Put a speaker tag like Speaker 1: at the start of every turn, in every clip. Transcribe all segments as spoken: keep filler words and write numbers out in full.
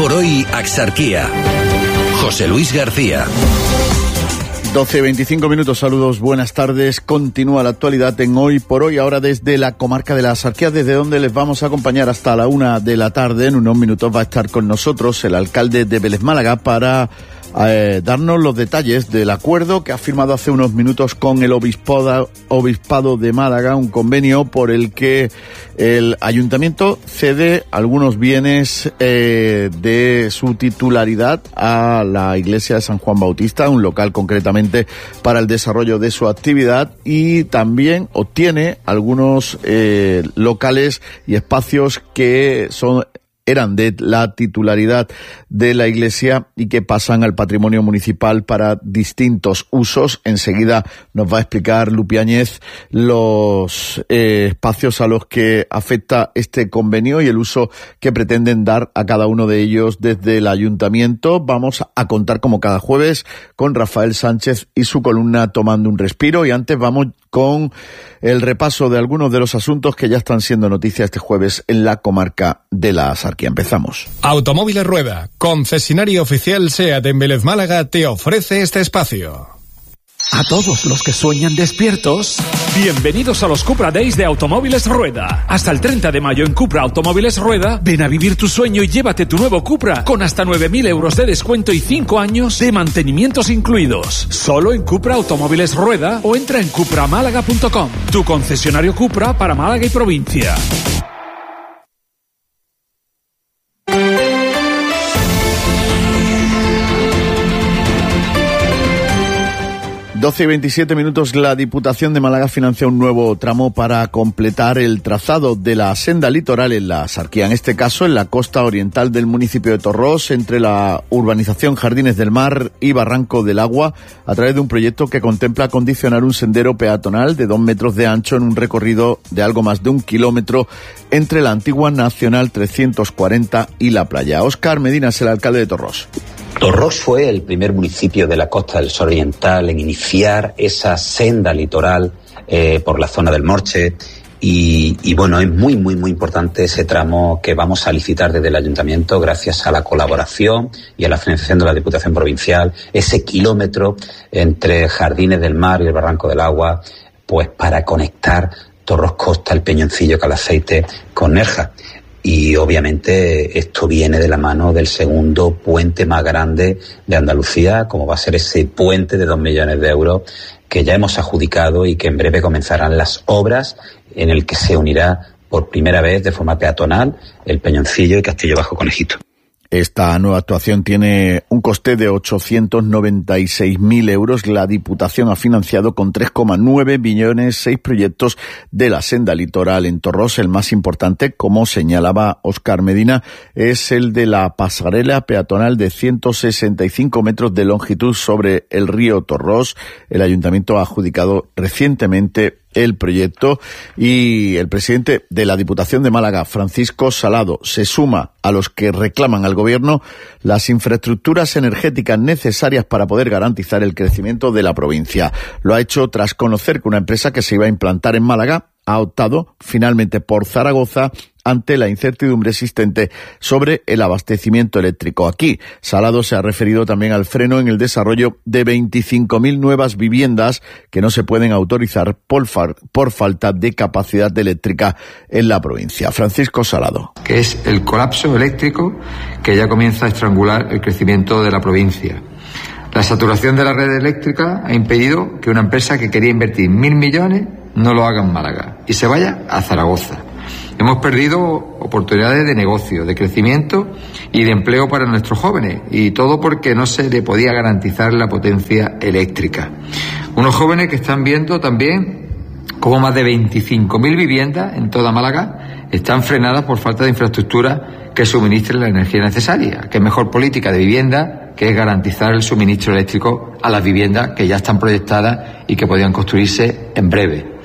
Speaker 1: por Hoy Axarquía. José Luis García.
Speaker 2: doce y veinticinco minutos, saludos, buenas tardes. Continúa la actualidad en Hoy por Hoy, ahora desde la comarca de la Axarquía, desde donde les vamos a acompañar hasta la una de la tarde. En unos minutos va a estar con nosotros el alcalde de Vélez Málaga para eh, darnos los detalles del acuerdo que ha firmado hace unos minutos con el Obispado, Obispado de Málaga, un convenio por el que el ayuntamiento cede algunos bienes eh, de su titularidad a la iglesia de San Juan Bautista, un local concretamente para el desarrollo de su actividad, y también obtiene algunos eh, locales y espacios que son eran de la titularidad de la Iglesia y que pasan al patrimonio municipal para distintos usos. Enseguida nos va a explicar Lupi Áñez los eh, espacios a los que afecta este convenio y el uso que pretenden dar a cada uno de ellos desde el Ayuntamiento. Vamos a contar, como cada jueves, con Rafael Sánchez y su columna Tomando un Respiro, y antes vamos con el repaso de algunos de los asuntos que ya están siendo noticia este jueves en la comarca de la Axarquía. Empezamos.
Speaker 3: Automóviles Rueda, concesionario oficial SEAT en Vélez Málaga, te ofrece este espacio.
Speaker 4: A todos los que sueñan despiertos, bienvenidos a los Cupra Days de Automóviles Rueda. Hasta el treinta de mayo en Cupra Automóviles Rueda, ven a vivir tu sueño y llévate tu nuevo Cupra con hasta nueve mil euros de descuento y cinco años de mantenimientos incluidos. Solo en Cupra Automóviles Rueda o entra en cupra málaga punto com, tu concesionario Cupra para Málaga y provincia.
Speaker 2: doce y veintisiete minutos, la Diputación de Málaga financia un nuevo tramo para completar el trazado de la senda litoral en la Axarquía, en este caso en la costa oriental del municipio de Torrós, entre la urbanización Jardines del Mar y Barranco del Agua, a través de un proyecto que contempla acondicionar un sendero peatonal de dos metros de ancho en un recorrido de algo más de un kilómetro entre la antigua Nacional trescientos cuarenta y la playa. Óscar Medina es el alcalde de Torrós.
Speaker 5: Torrós fue el primer municipio de la costa del sur oriental en iniciar esa senda litoral eh, por la zona del Morche y, y bueno, es muy, muy, muy importante ese tramo que vamos a licitar desde el Ayuntamiento gracias a la colaboración y a la financiación de la Diputación Provincial, ese kilómetro entre Jardines del Mar y el Barranco del Agua, pues para conectar Torrós Costa, el Peñoncillo, Calaceite con Nerja. Y obviamente esto viene de la mano del segundo puente más grande de Andalucía, como va a ser ese puente de dos millones de euros que ya hemos adjudicado y que en breve comenzarán las obras, en el que se unirá por primera vez de forma peatonal el Peñoncillo y Castillo Bajo Conejito.
Speaker 2: Esta nueva actuación tiene un coste de ochocientos noventa y seis mil euros. La Diputación ha financiado con tres coma nueve millones seis proyectos de la senda litoral en Torrós. El más importante, como señalaba Óscar Medina, es el de la pasarela peatonal de ciento sesenta y cinco metros de longitud sobre el río Torrós. El Ayuntamiento ha adjudicado recientemente el proyecto y el presidente de la Diputación de Málaga, Francisco Salado, se suma a los que reclaman al Gobierno las infraestructuras energéticas necesarias para poder garantizar el crecimiento de la provincia. Lo ha hecho tras conocer que una empresa que se iba a implantar en Málaga ha optado finalmente por Zaragoza ante la incertidumbre existente sobre el abastecimiento eléctrico. Aquí, Salado se ha referido también al freno en el desarrollo de veinticinco mil nuevas viviendas que no se pueden autorizar por, far, por falta de capacidad eléctrica en la provincia. Francisco Salado.
Speaker 6: Que es el colapso eléctrico que ya comienza a estrangular el crecimiento de la provincia. La saturación de la red eléctrica ha impedido que una empresa que quería invertir mil millones no lo haga en Málaga y se vaya a Zaragoza. Hemos perdido oportunidades de negocio, de crecimiento y de empleo para nuestros jóvenes, y todo porque no se le podía garantizar la potencia eléctrica. Unos jóvenes que están viendo también cómo más de veinticinco mil viviendas en toda Málaga están frenadas por falta de infraestructura que suministre la energía necesaria. Qué mejor política de vivienda que es garantizar el suministro eléctrico a las viviendas que ya están proyectadas y que podrían construirse en breve.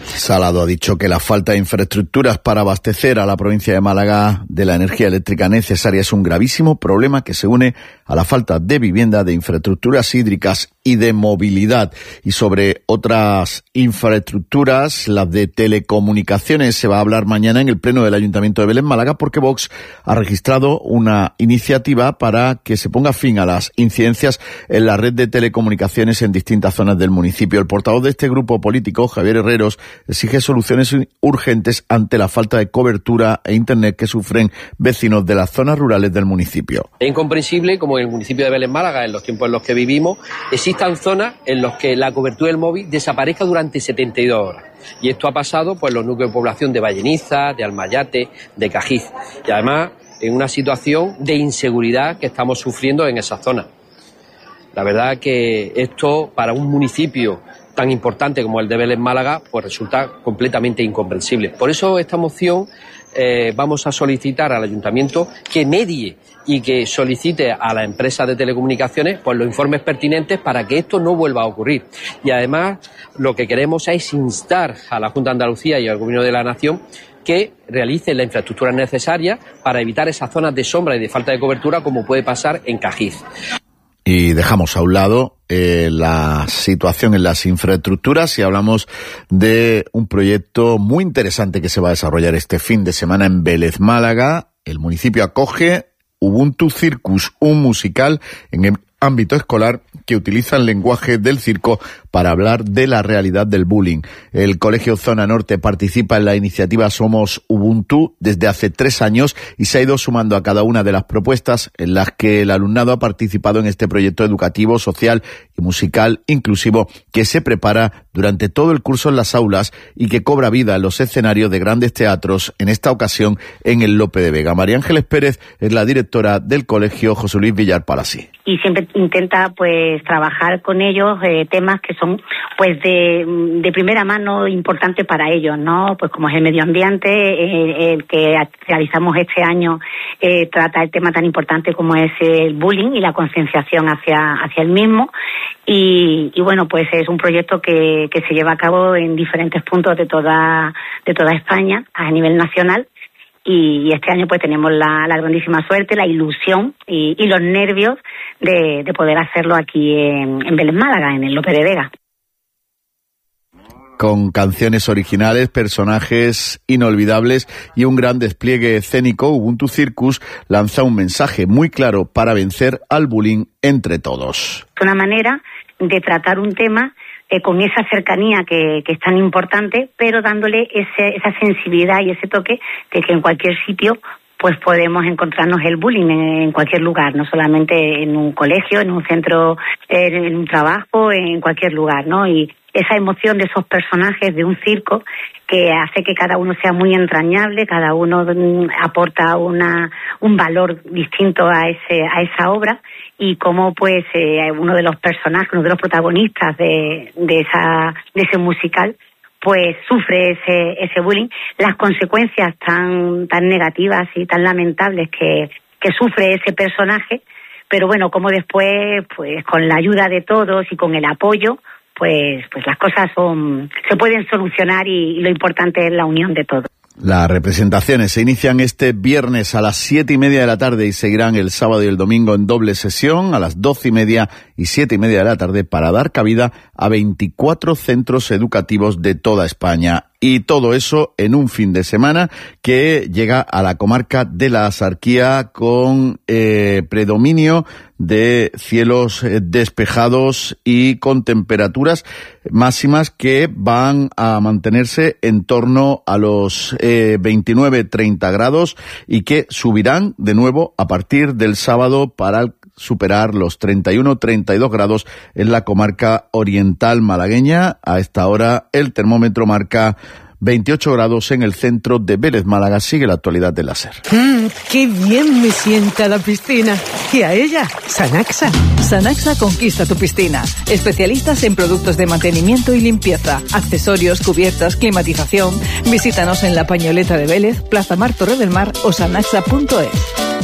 Speaker 2: Salado ha dicho que la falta de infraestructuras para abastecer a la provincia de Málaga de la energía eléctrica necesaria es un gravísimo problema que se une a la falta de vivienda, de infraestructuras hídricas y de movilidad. Y sobre otras infraestructuras, las de telecomunicaciones, se va a hablar mañana en el Pleno del Ayuntamiento de Vélez Málaga, porque Vox ha registrado una iniciativa para que se ponga fin a las incidencias en la red de telecomunicaciones en distintas zonas del municipio. El portavoz de este grupo político, Javier Herreros, exige soluciones urgentes ante la falta de cobertura e internet que sufren vecinos de las zonas rurales del municipio.
Speaker 7: Es incomprensible como en el municipio de Vélez Málaga, en los tiempos en los que vivimos, existan zonas en las que la cobertura del móvil desaparezca durante setenta y dos horas. Y esto ha pasado pues, en los núcleos de población de Valleniza, de Almayate, de Cajiz. Y además en una situación de inseguridad que estamos sufriendo en esas zonas. La verdad que esto para un municipio tan importante como el de Vélez Málaga, pues resulta completamente incomprensible. Por eso esta moción eh, vamos a solicitar al Ayuntamiento que medie y que solicite a la empresa de telecomunicaciones pues los informes pertinentes para que esto no vuelva a ocurrir. Y además lo que queremos es instar a la Junta de Andalucía y al Gobierno de la Nación que realicen la infraestructura necesaria para evitar esas zonas de sombra y de falta de cobertura como puede pasar en Cajiz.
Speaker 2: Y dejamos a un lado eh, la situación en las infraestructuras y hablamos de un proyecto muy interesante que se va a desarrollar este fin de semana en Vélez Málaga. El municipio acoge Ubuntu Circus, un musical en el ámbito escolar que utiliza el lenguaje del circo para hablar de la realidad del bullying. El Colegio Zona Norte participa en la iniciativa Somos Ubuntu desde hace tres años y se ha ido sumando a cada una de las propuestas en las que el alumnado ha participado en este proyecto educativo, social y musical inclusivo que se prepara durante todo el curso en las aulas y que cobra vida en los escenarios de grandes teatros, en esta ocasión en el Lope de Vega. María Ángeles Pérez es la directora del colegio José Luis Villar Palasí.
Speaker 8: Y siempre intenta pues trabajar con ellos eh, temas que son pues de, de primera mano importantes para ellos, ¿no? Pues como es el medio ambiente, eh, el que realizamos este año eh, trata el tema tan importante como es el bullying y la concienciación hacia hacia el mismo. Y, y bueno, pues es un proyecto que, que se lleva a cabo en diferentes puntos de toda de toda España a nivel nacional. Y este año pues tenemos la, la grandísima suerte, la ilusión y, y los nervios de, de poder hacerlo aquí en, en Vélez Málaga, en el Lope de Vega.
Speaker 2: Con canciones originales, personajes inolvidables y un gran despliegue escénico, Ubuntu Circus lanza un mensaje muy claro para vencer al bullying entre todos.
Speaker 8: Es una manera de tratar un tema Eh, con esa cercanía que, que es tan importante, pero dándole ese, esa sensibilidad y ese toque de que en cualquier sitio pues podemos encontrarnos el bullying en, en cualquier lugar, no solamente en un colegio, en un centro, en, en un trabajo, en cualquier lugar, ¿no? Y esa emoción de esos personajes de un circo que hace que cada uno sea muy entrañable, cada uno aporta una un valor distinto a ese a esa obra. Y cómo pues eh, uno de los personajes, uno de los protagonistas de, de esa de ese musical pues sufre ese ese bullying, las consecuencias tan tan negativas y tan lamentables que que sufre ese personaje, pero bueno, como después pues con la ayuda de todos y con el apoyo pues pues las cosas son se pueden solucionar y, y lo importante es la unión de todos.
Speaker 2: Las representaciones se inician este viernes a las siete y media de la tarde y seguirán el sábado y el domingo en doble sesión a las doce y media y siete y media de la tarde para dar cabida a veinticuatro centros educativos de toda España. Y todo eso en un fin de semana que llega a la comarca de la Axarquía con eh, predominio de cielos eh, despejados y con temperaturas máximas que van a mantenerse en torno a los eh, veintinueve treinta grados y que subirán de nuevo a partir del sábado para superar los treinta y uno treinta y dos grados en la comarca oriental malagueña. A esta hora el termómetro marca veintiocho grados en el centro de Vélez Málaga. Sigue la actualidad del láser.
Speaker 9: Mm, ¡Qué bien me sienta la piscina! Y a ella, Sanaxa. Sanaxa conquista tu piscina. Especialistas en productos de mantenimiento y limpieza, accesorios, cubiertas, climatización. Visítanos en La Pañoleta de Vélez, Plaza Mar Torre del Mar o sanaxa punto es.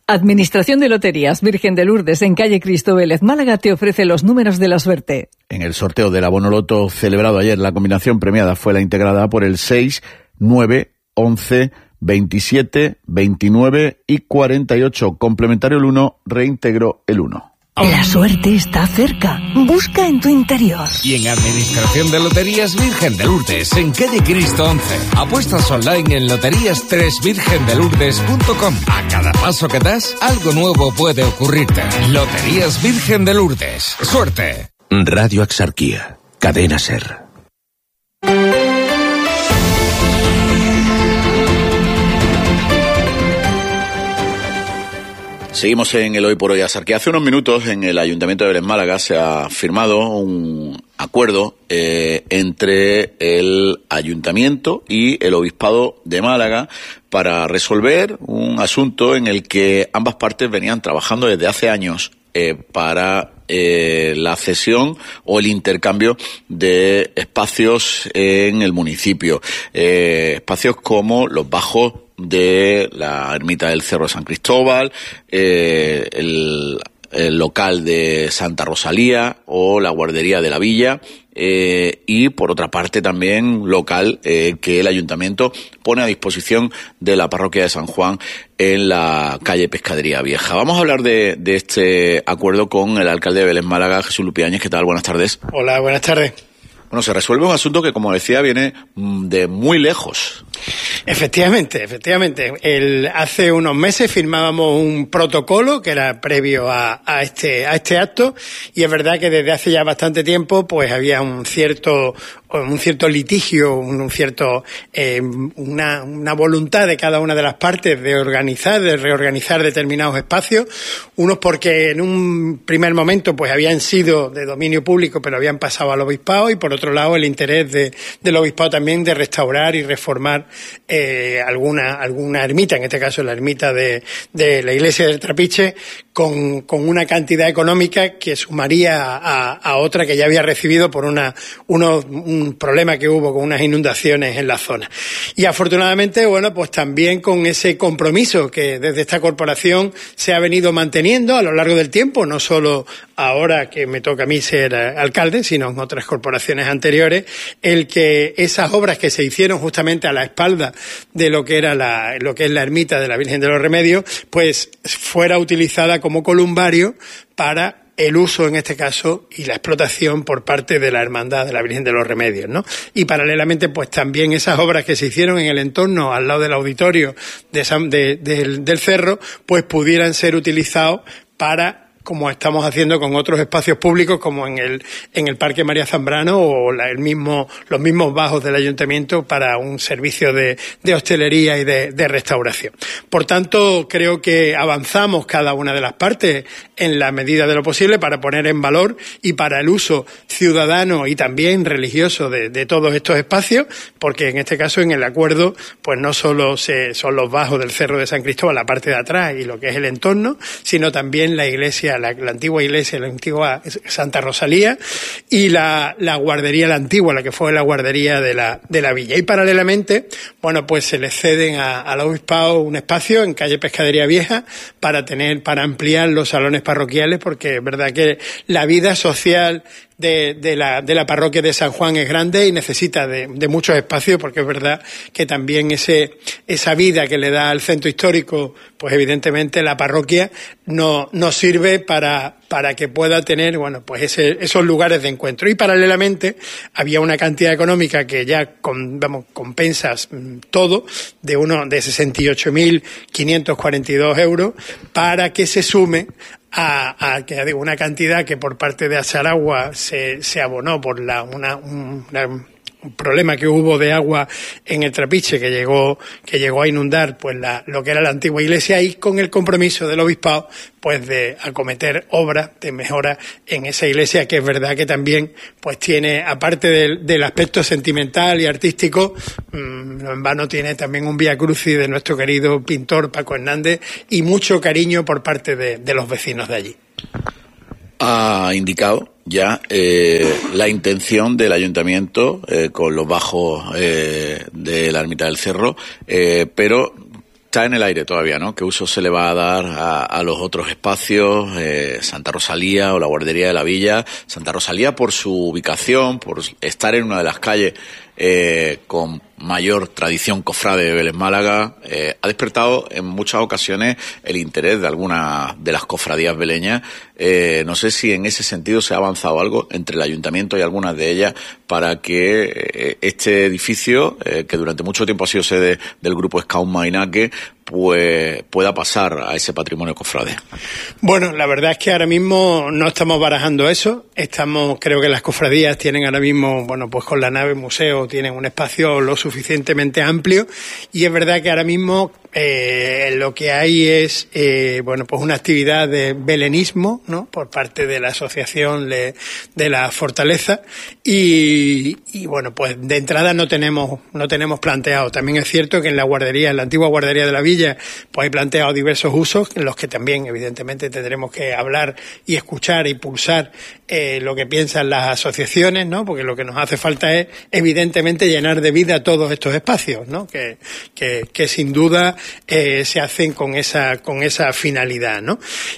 Speaker 9: Administración de Loterías Virgen de Lourdes en calle Cristo Vélez, Málaga, te ofrece los números de la suerte.
Speaker 2: En el sorteo del abono loto celebrado ayer, la combinación premiada fue la integrada por el seis, nueve, once, veintisiete, veintinueve y cuarenta y ocho. Complementario el uno, reintegró el uno.
Speaker 9: La suerte está cerca. Busca en tu interior.
Speaker 1: Y en Administración de Loterías Virgen de Lourdes, en calle Cristo once. Apuestas online en loterías tres virgen de lourdes punto com. A cada paso que das, algo nuevo puede ocurrirte. Loterías Virgen de Lourdes. ¡Suerte!
Speaker 10: Radio Axarquía. Cadena SER.
Speaker 2: Seguimos en el Hoy por Hoy Axarquía. Hace unos minutos en el Ayuntamiento de Vélez Málaga se ha firmado un acuerdo eh, entre el Ayuntamiento y el Obispado de Málaga para resolver un asunto en el que ambas partes venían trabajando desde hace años eh, para eh, la cesión o el intercambio de espacios en el municipio. Eh, espacios como los bajos de la ermita del Cerro de San Cristóbal, eh, el, el local de Santa Rosalía o la guardería de la Villa, eh, y por otra parte también local eh, que el Ayuntamiento pone a disposición de la parroquia de San Juan en la calle Pescadería Vieja. Vamos a hablar de, de este acuerdo con el alcalde de Vélez Málaga, Jesús Lupiáñez. ¿Qué tal? Buenas tardes.
Speaker 11: Hola, buenas tardes.
Speaker 2: Bueno, se resuelve un asunto que, como decía, viene de muy lejos.
Speaker 11: Efectivamente, efectivamente. El, hace unos meses firmábamos un protocolo que era previo a, a este a este acto, y es verdad que desde hace ya bastante tiempo pues había un cierto un cierto litigio, un cierto eh, una, una voluntad de cada una de las partes de organizar, de reorganizar determinados espacios, unos porque en un primer momento pues habían sido de dominio público pero habían pasado al obispado, y por otro lado el interés de, del obispado también de restaurar y reformar eh, alguna alguna ermita, en este caso la ermita de, de la iglesia del Trapiche, con, con una cantidad económica que sumaría a, a otra que ya había recibido por una uno, un problema que hubo con unas inundaciones en la zona. Y afortunadamente, bueno, pues también con ese compromiso que desde esta corporación se ha venido manteniendo a lo largo del tiempo, no solo ahora que me toca a mí ser alcalde, sino en otras corporaciones anteriores, el que esas obras que se hicieron justamente a la espalda de lo que era la, lo que es la ermita de la Virgen de los Remedios, pues fuera utilizada como columbario para el uso, en este caso, y la explotación por parte de la Hermandad de la Virgen de los Remedios, ¿no? Y paralelamente, pues también esas obras que se hicieron en el entorno, al lado del auditorio de San, de, de, del Cerro, pues pudieran ser utilizados para, como estamos haciendo con otros espacios públicos, como en el en el Parque María Zambrano o la, el mismo los mismos bajos del Ayuntamiento, para un servicio de, de hostelería y de, de restauración. Por tanto, creo que avanzamos cada una de las partes en la medida de lo posible para poner en valor y para el uso ciudadano y también religioso de, de todos estos espacios, porque en este caso en el acuerdo pues no solo se, son los bajos del Cerro de San Cristóbal, la parte de atrás y lo que es el entorno, sino también la iglesia La, la antigua iglesia, la antigua Santa Rosalía, y la, la guardería, la antigua, la que fue la guardería de la, de la villa. Y paralelamente, bueno, pues se le ceden a, al obispado un espacio en calle Pescadería Vieja para tener, para ampliar los salones parroquiales, porque es verdad que la vida social de, de la, de la parroquia de San Juan es grande y necesita de, de muchos espacios, porque es verdad que también ese, esa vida que le da al centro histórico, pues evidentemente la parroquia no, no sirve para, para que pueda tener, bueno, pues ese, esos lugares de encuentro. Y paralelamente había una cantidad económica que ya con, vamos, compensas todo, de uno, de sesenta y ocho mil quinientos cuarenta y dos euros, para que se sume a, a que digo, una cantidad que por parte de Asaragua se, se abonó por la, una, una, un problema que hubo de agua en el Trapiche que llegó, que llegó a inundar pues la, lo que era la antigua iglesia, y con el compromiso del obispado pues de acometer obras de mejora en esa iglesia, que es verdad que también pues tiene, aparte del, del aspecto sentimental y artístico, mmm, no en vano tiene también un vía crucis de nuestro querido pintor Paco Hernández y mucho cariño por parte de, de los vecinos de allí.
Speaker 2: Ha indicado ya eh, la intención del ayuntamiento eh, con los bajos eh, de la ermita del Cerro, eh, pero está en el aire todavía, ¿no? ¿Qué uso se le va a dar a, a los otros espacios? Eh, Santa Rosalía o la Guardería de la Villa. Santa Rosalía por su ubicación, por estar en una de las calles eh, con mayor tradición cofrade de Vélez Málaga, eh, ha despertado en muchas ocasiones el interés de algunas de las cofradías veleñas. Eh, no sé si en ese sentido se ha avanzado algo entre el ayuntamiento y algunas de ellas para que eh, este edificio, eh, que durante mucho tiempo ha sido sede del grupo Scout Mainaque, pues pueda pasar a ese patrimonio cofrade.
Speaker 11: Bueno, la verdad es que ahora mismo no estamos barajando eso. Estamos, creo que las cofradías tienen ahora mismo, bueno, pues con la nave museo tienen un espacio lo suficientemente amplio, y es verdad que ahora mismo eh, lo que hay es, eh, bueno, pues una actividad de belenismo, ¿no? Por parte de la asociación de, de la Fortaleza, y, y bueno, pues de entrada no tenemos, no tenemos planteado. También es cierto que en la guardería, en la antigua guardería de la Villa, pues hay planteado diversos usos, en los que también, evidentemente, tendremos que hablar y escuchar y pulsar eh, lo que piensan las asociaciones, ¿no? Porque lo que nos hace falta es, evidentemente, llenar de vida todos estos espacios, ¿no? Que, que, que sin duda eh, se hacen con esa, con esa finalidad, ¿no?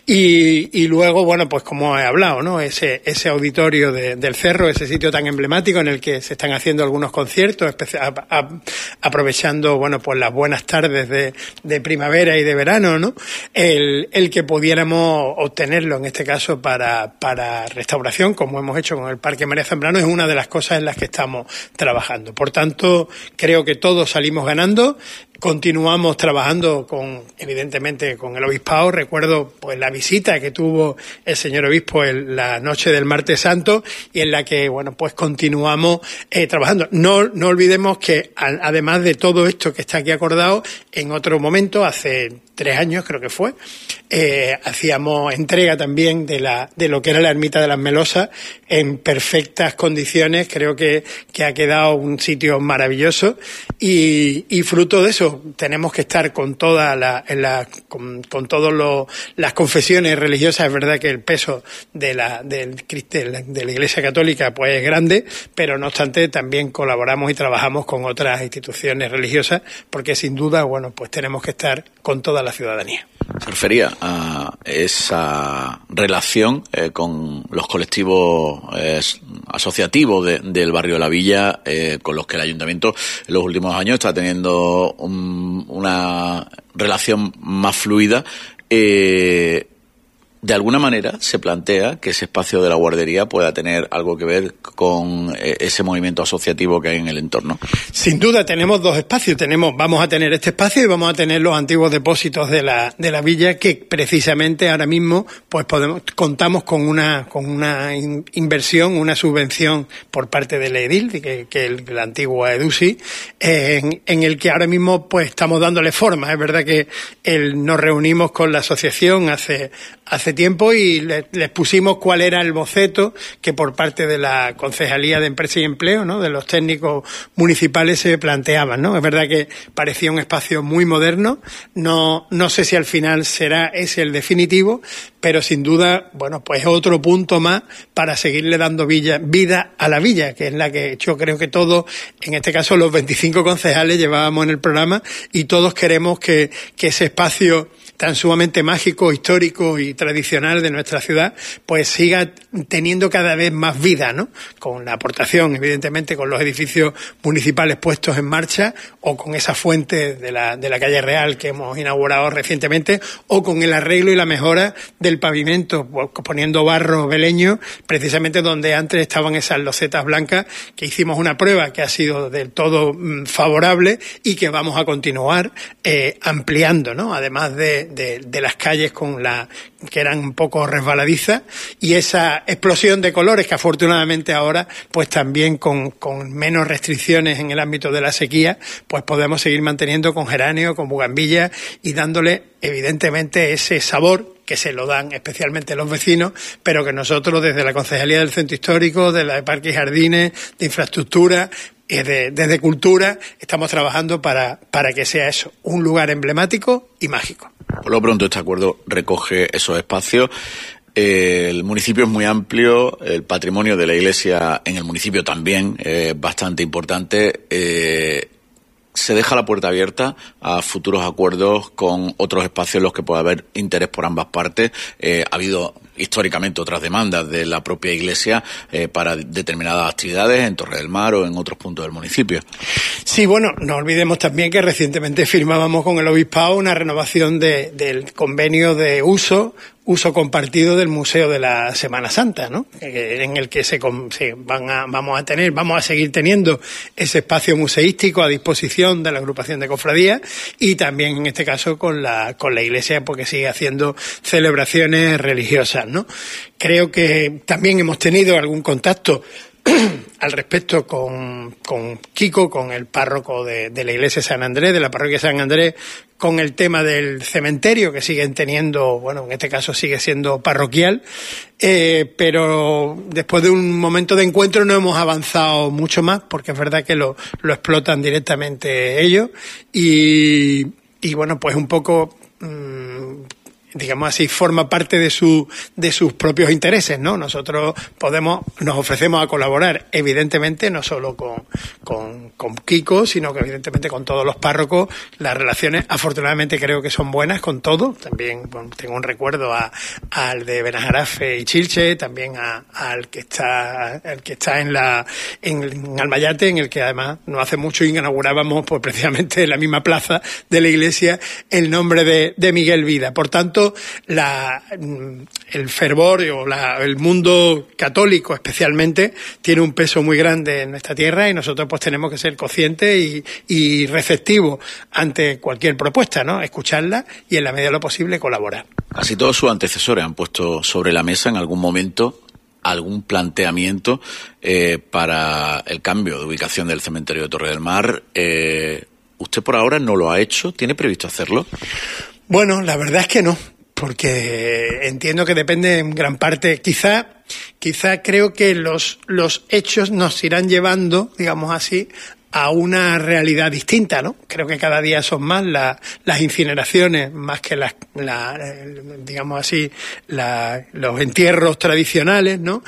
Speaker 11: Y, y luego, bueno, pues como he hablado, ¿no? Ese, ese auditorio de, del Cerro, ese sitio tan emblemático en el que se están haciendo algunos conciertos, a, a, aprovechando, bueno, pues las buenas tardes de, de primavera y de verano, ¿no? El, el que pudiéramos obtenerlo, en este caso, para, para restauración, como hemos hecho con el Parque María Zambrano, es una de las cosas en las que estamos trabajando. Por tanto, creo que todos salimos ganando. Continuamos trabajando con, evidentemente, con el obispado. Recuerdo, pues, la visita que tuvo el señor obispo en la noche del Martes Santo, y en la que, bueno, pues continuamos eh, trabajando. No, no olvidemos que, a, además de todo esto que está aquí acordado, en otro momento, hace tres años creo que fue, eh, hacíamos entrega también de la, de lo que era la ermita de las Melosas en perfectas condiciones. Creo que, que ha quedado un sitio maravilloso, y, y fruto de eso tenemos que estar con toda la, en la con, con todas las confesiones religiosas. Es verdad que el peso de la, del, de la, de la Iglesia Católica pues es grande, pero no obstante también colaboramos y trabajamos con otras instituciones religiosas, porque sin duda, bueno, pues tenemos que estar con toda la ciudadanía.
Speaker 2: Se refería a esa relación eh, con los colectivos eh, asociativos de, del barrio de la Villa, eh, con los que el ayuntamiento en los últimos años está teniendo un, una relación más fluida. Eh, de alguna manera se plantea que ese espacio de la guardería pueda tener algo que ver con eh, ese movimiento asociativo que hay en el entorno.
Speaker 11: Sin duda tenemos dos espacios. Tenemos, vamos a tener este espacio y vamos a tener los antiguos depósitos de la de la villa, que precisamente ahora mismo pues podemos contamos con una con una in, inversión, una subvención por parte del edil, que, que el, la antigua EDUSI, eh, en, en el que ahora mismo pues estamos dándole forma. Es verdad que el, nos reunimos con la asociación hace hace tiempo y le, les pusimos cuál era el boceto que por parte de la Concejalía de Empresa y Empleo, ¿no?, de los técnicos municipales se planteaban, ¿no? Es verdad que parecía un espacio muy moderno. No no sé si al final será ese el definitivo, pero sin duda, bueno, pues otro punto más para seguirle dando villa, vida a la villa, que es la que yo creo que todos, en este caso los veinticinco concejales, llevábamos en el programa, y todos queremos que, que ese espacio tan sumamente mágico, histórico y tradicional de nuestra ciudad, pues siga teniendo cada vez más vida, ¿no? Con la aportación, evidentemente, con los edificios municipales puestos en marcha, o con esa fuente de la, de la calle Real que hemos inaugurado recientemente, o con el arreglo y la mejora del pavimento, poniendo barro veleño, precisamente donde antes estaban esas losetas blancas, que hicimos una prueba que ha sido del todo mmm, favorable, y que vamos a continuar eh, ampliando, ¿no? Además de De, de las calles con la que eran un poco resbaladizas, y esa explosión de colores que afortunadamente ahora, pues también con, con menos restricciones en el ámbito de la sequía, pues podemos seguir manteniendo con geranio, con bugambilla, y dándole evidentemente ese sabor que se lo dan especialmente los vecinos, pero que nosotros desde la Concejalía del Centro Histórico, de la de Parques y Jardines, de Infraestructura, Desde, desde Cultura, estamos trabajando para, para que sea eso, un lugar emblemático y mágico.
Speaker 2: Por lo pronto este acuerdo recoge esos espacios. Eh, el municipio es muy amplio, el patrimonio de la Iglesia en el municipio también es bastante importante. Eh, se deja la puerta abierta a futuros acuerdos con otros espacios en los que pueda haber interés por ambas partes. Eh, ha habido históricamente otras demandas de la propia Iglesia eh, para determinadas actividades en Torre del Mar o en otros puntos del municipio.
Speaker 11: Sí, bueno, no olvidemos también que recientemente firmábamos con el Obispado una renovación de, del convenio de uso uso compartido del Museo de la Semana Santa, ¿no? En el que se, se van a, vamos a tener, vamos a seguir teniendo ese espacio museístico a disposición de la agrupación de cofradías y también en este caso con la con la Iglesia, porque sigue haciendo celebraciones religiosas, ¿no? Creo que también hemos tenido algún contacto al respecto con, con Kiko, con el párroco de, de la iglesia de San Andrés, de la parroquia de San Andrés, con el tema del cementerio, que siguen teniendo, bueno, en este caso sigue siendo parroquial, eh, pero después de un momento de encuentro no hemos avanzado mucho más, porque es verdad que lo, lo explotan directamente ellos, y, y bueno, pues un poco... Mmm, digamos así, forma parte de su de sus propios intereses, ¿no? Nosotros podemos, nos ofrecemos a colaborar, evidentemente, no solo con, con, con Kiko, sino que evidentemente con todos los párrocos. Las relaciones, afortunadamente, creo que son buenas con todos. También, bueno, tengo un recuerdo a, al de Benajarafe y Chilche, también a, al que está, el que está en la, en, en Almayate, en el que además no hace mucho inaugurábamos, pues precisamente en la misma plaza de la iglesia, el nombre de, de Miguel Vida. Por tanto, La, el fervor o la, el mundo católico especialmente tiene un peso muy grande en nuestra tierra y nosotros pues tenemos que ser conscientes y, y receptivos ante cualquier propuesta, ¿no? Escucharla y en la medida de lo posible colaborar.
Speaker 2: Casi todos sus antecesores han puesto sobre la mesa en algún momento algún planteamiento eh, para el cambio de ubicación del cementerio de Torre del Mar. Eh, ¿Usted por ahora no lo ha hecho? ¿Tiene previsto hacerlo?
Speaker 11: Bueno, la verdad es que no, porque entiendo que depende en gran parte, quizá, quizá creo que los, los hechos nos irán llevando, digamos así, a una realidad distinta, ¿no? Creo que cada día son más la, las incineraciones, más que las, la, digamos así, la, los entierros tradicionales, ¿no?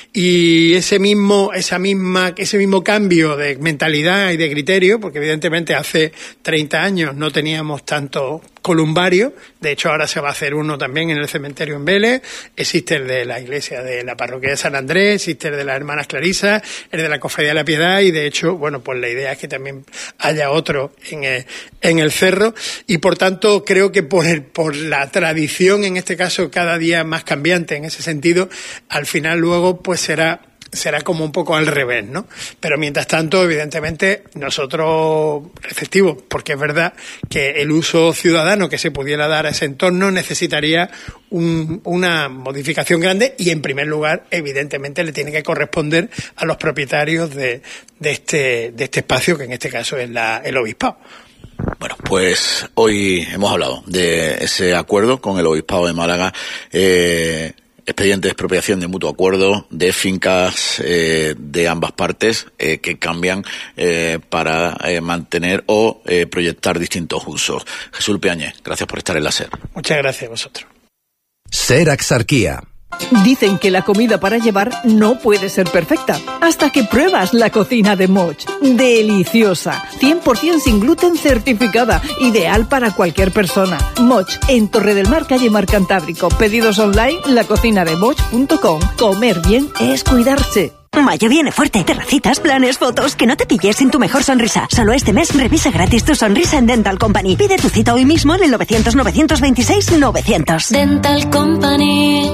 Speaker 11: Y ese mismo, esa misma, ese mismo cambio de mentalidad y de criterio, porque evidentemente hace treinta años no teníamos tanto columbario, de hecho ahora se va a hacer uno también en el cementerio en Vélez, existe el de la iglesia de la parroquia de San Andrés, existe el de las hermanas Clarisas, el de la cofradía de la Piedad y de hecho, bueno, pues la idea es que también haya otro en el, en el cerro y por tanto creo que por, el, por la tradición en este caso cada día más cambiante en ese sentido, al final luego pues será será como un poco al revés, ¿no? Pero mientras tanto, evidentemente, nosotros receptivos, porque es verdad que el uso ciudadano que se pudiera dar a ese entorno necesitaría un, una modificación grande y, en primer lugar, evidentemente, le tiene que corresponder a los propietarios de, de, este, de este espacio, que en este caso es la, el Obispado.
Speaker 2: Bueno, pues hoy hemos hablado de ese acuerdo con el Obispado de Málaga, eh, expediente de expropiación de mutuo acuerdo de fincas eh, de ambas partes eh, que cambian eh, para eh, mantener o eh, proyectar distintos usos. Jesús Peañez, gracias por estar en la SER.
Speaker 11: Muchas gracias a vosotros.
Speaker 12: SER Axarquía.
Speaker 9: Dicen que la comida para llevar no puede ser perfecta hasta que pruebas la cocina de Moch. Deliciosa, cien por ciento sin gluten certificada, ideal para cualquier persona. Moch, en Torre del Mar, calle Mar Cantábrico. Pedidos online, la cocina de moch punto com. Comer bien es cuidarse.
Speaker 13: Mayo viene fuerte. Terracitas, planes, fotos, que no te pilles sin tu mejor sonrisa. Solo este mes revisa gratis tu sonrisa en Dental Company. Pide tu cita hoy mismo en el novecientos, novecientos veintiséis, novecientos.
Speaker 14: Dental Company,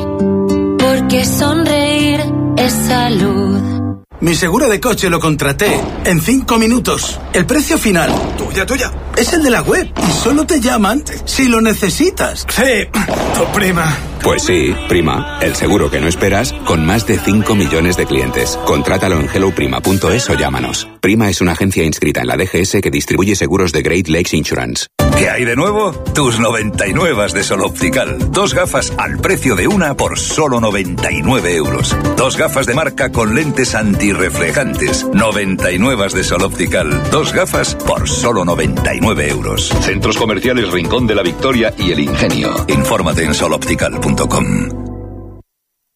Speaker 14: porque sonreír es salud.
Speaker 15: Mi seguro de coche lo contraté en cinco minutos. El precio final, tuya, tuya, es el de la web y solo te llaman si lo necesitas. Sí, tu prima.
Speaker 16: Pues sí, Prima, el seguro que no esperas con más de cinco millones de clientes. Contrátalo en hello prima punto es o llámanos. Prima es una agencia inscrita en la D G S que distribuye seguros de Great Lakes Insurance.
Speaker 17: ¿Qué hay de nuevo? Tus noventa y nueve de Sol Optical. Dos gafas al precio de una por solo noventa y nueve euros. Dos gafas de marca con lentes antirreflejantes. noventa y nueve de Sol Optical. Dos gafas por solo noventa y nueve euros.
Speaker 18: Centros comerciales Rincón de la Victoria y El Ingenio.
Speaker 17: Infórmate en sol optical punto com.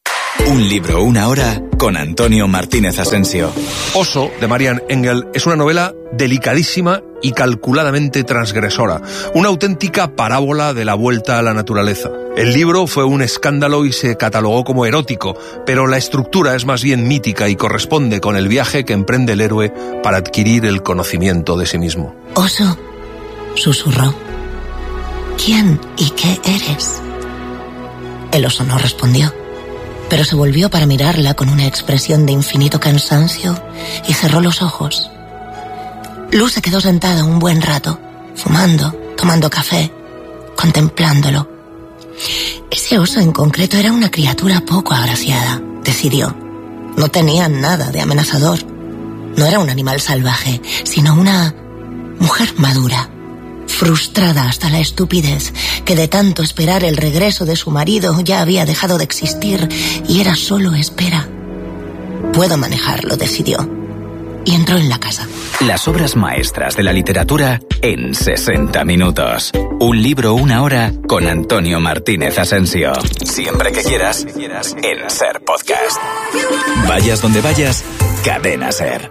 Speaker 19: Un libro, una hora, con Antonio Martínez Asensio.
Speaker 20: Oso, de Marian Engel, es una novela delicadísima y calculadamente transgresora, una auténtica parábola de la vuelta a la naturaleza. El libro fue un escándalo y se catalogó como erótico, pero la estructura es más bien mítica y corresponde con el viaje que emprende el héroe para adquirir el conocimiento de sí mismo.
Speaker 21: Oso, susurró. ¿Quién y qué eres? El oso no respondió, pero se volvió para mirarla con una expresión de infinito cansancio y cerró los ojos. Luz se quedó sentada un buen rato, fumando, tomando café, contemplándolo. Ese oso en concreto era una criatura poco agraciada, decidió. No tenía nada de amenazador. No era un animal salvaje, sino una mujer madura, frustrada hasta la estupidez, que de tanto esperar el regreso de su marido ya había dejado de existir y era solo espera. Puedo manejarlo, decidió. Y entró en la casa.
Speaker 19: Las obras maestras de la literatura en sesenta minutos. Un libro, una hora, con Antonio Martínez Asensio. Siempre que quieras, en Ser Podcast. Vayas donde vayas, Cadena Ser.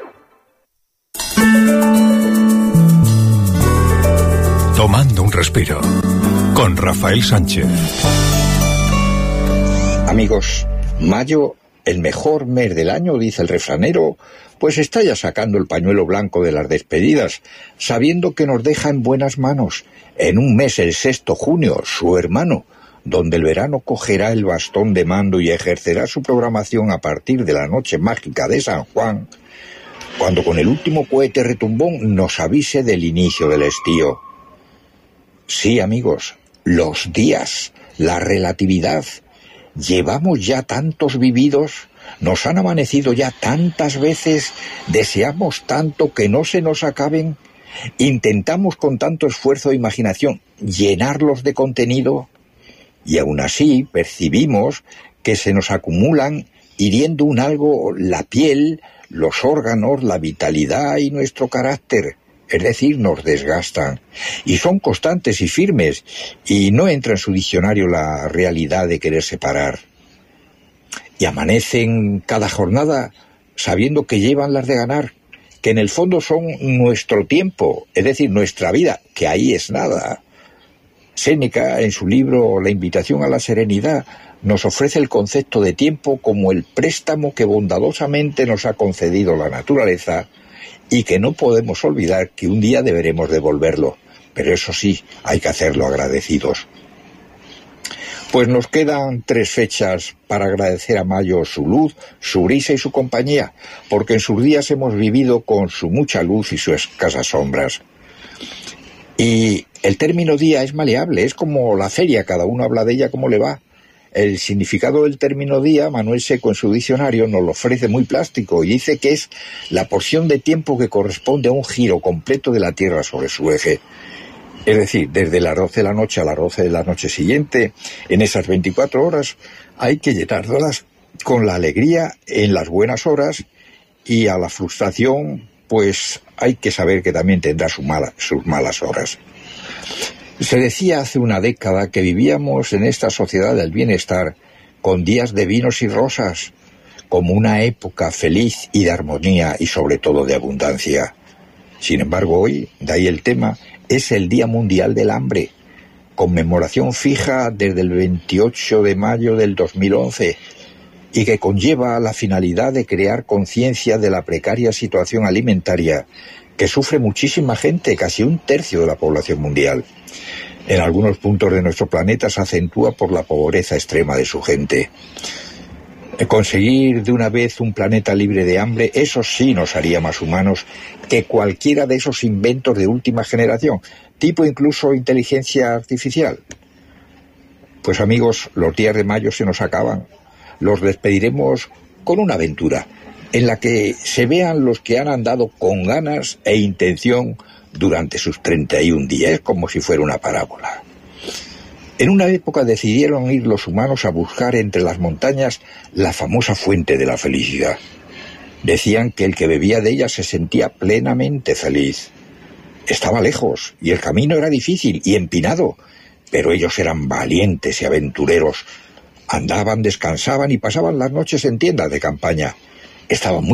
Speaker 3: Tomando un respiro, con Rafael Sánchez.
Speaker 22: Amigos, mayo, el mejor mes del año, dice el refranero, pues está ya sacando el pañuelo blanco de las despedidas, sabiendo que nos deja en buenas manos. En un mes, el sexto junio, su hermano, donde el verano cogerá el bastón de mando y ejercerá su programación a partir de la noche mágica de San Juan, cuando con el último cohete retumbón nos avise del inicio del estío. Sí, amigos, los días, la relatividad. Llevamos ya tantos vividos, nos han amanecido ya tantas veces, deseamos tanto que no se nos acaben, intentamos con tanto esfuerzo e imaginación llenarlos de contenido, y aún así percibimos que se nos acumulan, hiriendo un algo la piel, los órganos, la vitalidad y nuestro carácter. Es decir, nos desgastan, y son constantes y firmes, y no entra en su diccionario la realidad de querer separar. Y amanecen cada jornada sabiendo que llevan las de ganar, que en el fondo son nuestro tiempo, es decir, nuestra vida, que ahí es nada. Séneca, en su libro La invitación a la serenidad, nos ofrece el concepto de tiempo como el préstamo que bondadosamente nos ha concedido la naturaleza, y que no podemos olvidar que un día deberemos devolverlo, pero eso sí, hay que hacerlo agradecidos. Pues nos quedan tres fechas para agradecer a Mayo su luz, su brisa y su compañía, porque en sus días hemos vivido con su mucha luz y sus escasas sombras. Y el término día es maleable, es como la feria, cada uno habla de ella como le va. El significado del término día, Manuel Seco en su diccionario nos lo ofrece muy plástico y dice que es la porción de tiempo que corresponde a un giro completo de la Tierra sobre su eje. Es decir, desde las doce de la noche a las doce de la noche siguiente, en esas veinticuatro horas, hay que llenarlas con la alegría en las buenas horas, y a la frustración, pues hay que saber que también tendrá su mala, sus malas horas. Se decía hace una década que vivíamos en esta sociedad del bienestar con días de vinos y rosas, como una época feliz y de armonía y sobre todo de abundancia. Sin embargo, hoy, de ahí el tema, es el Día Mundial del Hambre, conmemoración fija desde el veintiocho de mayo del dos mil once, y que conlleva la finalidad de crear conciencia de la precaria situación alimentaria que sufre muchísima gente, casi un tercio de la población mundial. En algunos puntos de nuestro planeta se acentúa por la pobreza extrema de su gente. Conseguir de una vez un planeta libre de hambre, eso sí nos haría más humanos que cualquiera de esos inventos de última generación, tipo incluso inteligencia artificial. Pues amigos, los días de mayo se nos acaban. Los despediremos con una aventura en la que se vean los que han andado con ganas e intención durante sus treinta y un días, como si fuera una parábola. En una época decidieron ir los humanos a buscar entre las montañas la famosa fuente de la felicidad. Decían que el que bebía de ella se sentía plenamente feliz. Estaba lejos y el camino era difícil y empinado, pero ellos eran valientes y aventureros, Andaban, descansaban y pasaban las noches en tiendas de campaña. Estaban muy